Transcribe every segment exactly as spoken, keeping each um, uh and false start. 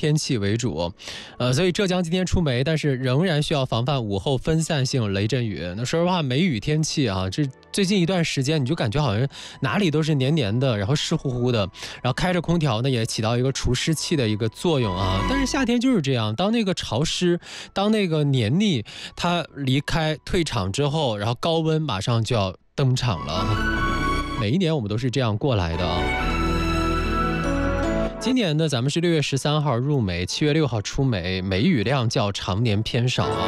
天气为主，呃，所以浙江今天出梅，但是仍然需要防范午后分散性雷阵雨。那说实话，梅雨天气啊，这最近一段时间你就感觉好像哪里都是黏黏的，然后湿乎乎的，然后开着空调呢也起到一个除湿气的一个作用啊。但是夏天就是这样，当那个潮湿，当那个黏腻它离开退场之后，然后高温马上就要登场了。每一年我们都是这样过来的啊。今年呢，咱们是六月十三号入梅，七月六号出梅，梅雨量较常年偏少啊。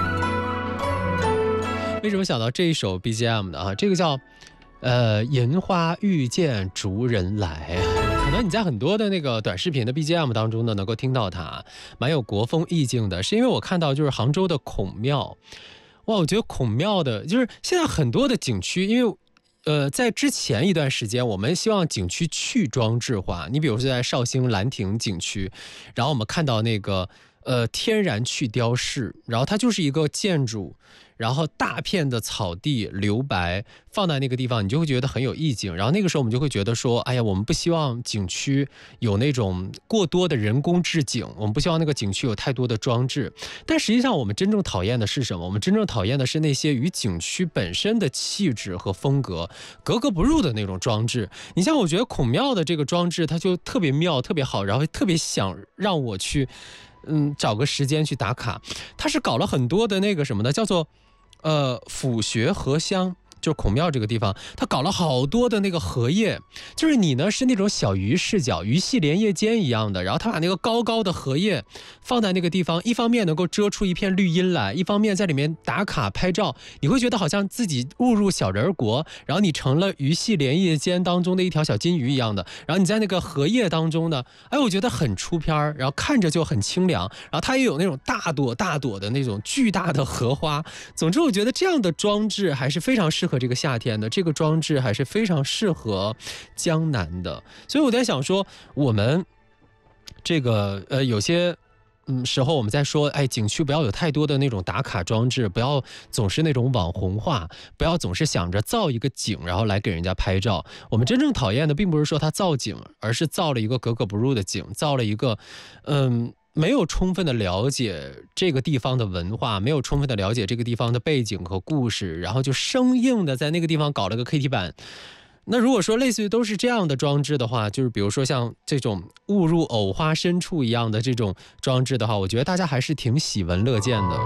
为什么想到这一首 B G M 的啊？这个叫呃银花遇见逐人来，可能你在很多的那个短视频的 B G M 当中呢，能够听到它，蛮有国风意境的。是因为我看到就是杭州的孔庙，哇，我觉得孔庙的就是现在很多的景区，因为呃，在之前一段时间，我们希望景区去装置化。你比如说在绍兴兰亭景区，然后我们看到那个呃天然去雕饰，然后它就是一个建筑，然后大片的草地留白放在那个地方，你就会觉得很有意境。然后那个时候我们就会觉得说，哎呀，我们不希望景区有那种过多的人工置景，我们不希望那个景区有太多的装置。但实际上我们真正讨厌的是什么？我们真正讨厌的是那些与景区本身的气质和风格格格不入的那种装置。你像我觉得孔庙的这个装置，它就特别妙，特别好，然后特别想让我去嗯找个时间去打卡。它是搞了很多的那个什么呢，叫做呃，府学荷香，就是孔庙这个地方，他搞了好多的那个荷叶，就是你呢是那种小鱼视角，鱼戏莲叶间一样的，然后他把那个高高的荷叶放在那个地方，一方面能够遮出一片绿荫来，一方面在里面打卡拍照，你会觉得好像自己误入小人国，然后你成了鱼戏莲叶间当中的一条小金鱼一样的，然后你在那个荷叶当中呢，哎，我觉得很出片，然后看着就很清凉，然后它也有那种大朵大朵的那种巨大的荷花。总之我觉得这样的装置还是非常适合这个夏天的，这个装置还是非常适合江南的。所以我在想说，我们这个呃有些嗯时候我们在说，哎，景区不要有太多的那种打卡装置，不要总是那种网红化，不要总是想着造一个景然后来给人家拍照。我们真正讨厌的并不是说他造景，而是造了一个格格不入的景，造了一个嗯没有充分的了解这个地方的文化，没有充分的了解这个地方的背景和故事，然后就生硬的在那个地方搞了个 K T 板。那如果说类似于都是这样的装置的话，就是比如说像这种误入藕花深处一样的这种装置的话，我觉得大家还是挺喜闻乐见的。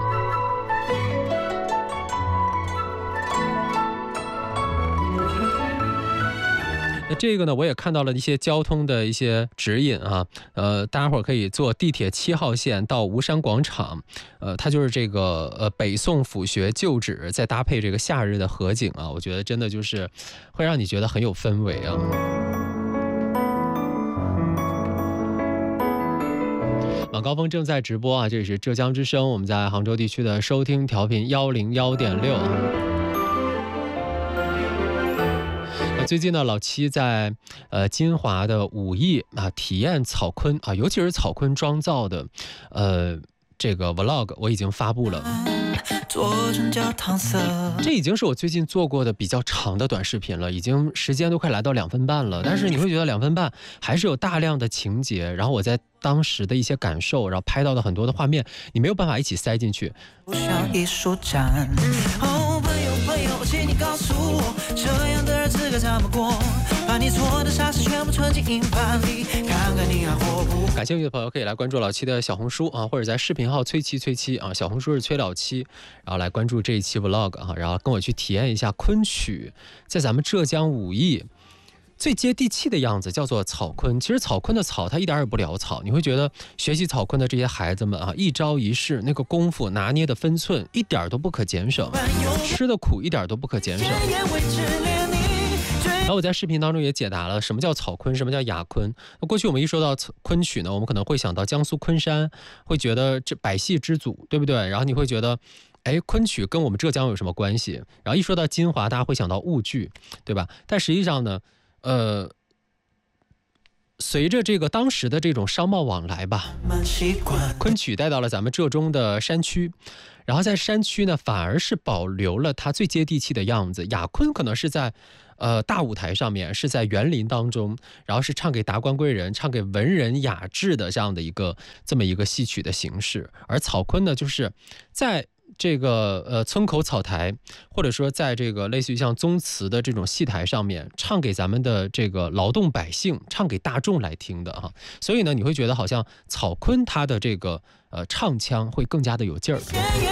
那这个呢，我也看到了一些交通的一些指引啊，呃，大家伙可以坐地铁七号线到吴山广场，呃，它就是这个呃北宋府学旧址，再搭配这个夏日的河景啊，我觉得真的就是会让你觉得很有氛围啊。晚高峰正在直播啊，这里是浙江之声，我们在杭州地区的收听调频幺零幺点六。最近呢，老七在呃金华的武义啊体验草昆啊，尤其是草昆妆造的呃这个 vlog 我已经发布了。这已经是我最近做过的比较长的短视频了，已经时间都快来到两分半了。但是你会觉得两分半还是有大量的情节，然后我在当时的一些感受，然后拍到的很多的画面，你没有办法一起塞进去。不像艺术展。哦，朋友朋友，请你告诉我，这样的日子该怎么过？把你做的傻事全部存进硬盘里，看看你还活不？感兴趣的朋友可以来关注老七的小红书啊，或者在视频号崔七崔七啊，小红书是崔老七，然后来关注这一期 vlog 啊，然后跟我去体验一下昆曲在咱们浙江武义最接地气的样子，叫做草昆。其实草昆的草它一点也不潦草，你会觉得学习草昆的这些孩子们啊，一招一式那个功夫拿捏的分寸一点都不可减省，吃的苦一点都不可减省。然后我在视频当中也解答了什么叫草昆，什么叫雅昆。那过去我们一说到昆曲呢，我们可能会想到江苏昆山，会觉得这百戏之祖，对不对？然后你会觉得哎，昆曲跟我们浙江有什么关系？然后一说到金华，大家会想到婺剧，对吧？但实际上呢，呃，随着这个当时的这种商贸往来吧，昆曲带到了咱们浙中的山区，然后在山区呢，反而是保留了它最接地气的样子。雅昆可能是在呃大舞台上面，是在园林当中，然后是唱给达官贵人、唱给文人雅致的这样的一个这么一个戏曲的形式。而草昆呢，就是在这个呃村口草台，或者说在这个类似于像宗祠的这种戏台上面，唱给咱们的这个劳动百姓，唱给大众来听的哈。所以呢，你会觉得好像草昆它的这个呃唱腔会更加的有劲儿。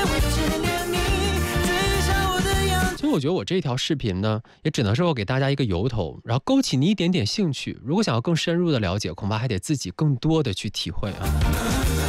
所以我觉得我这条视频呢，也只能是我给大家一个由头，然后勾起你一点点兴趣。如果想要更深入的了解，恐怕还得自己更多的去体会啊。